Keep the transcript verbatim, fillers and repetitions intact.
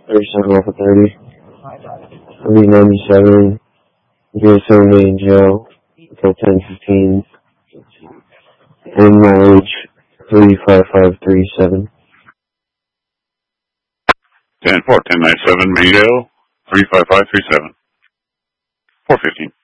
thirty-seven Alpha thirty. three ninety-seven. G S O main Joe. Until ten fifteen. And mileage three five five three seven. ten four, ten ninety-seven, Main Joe, three five five three seven. four fifteen.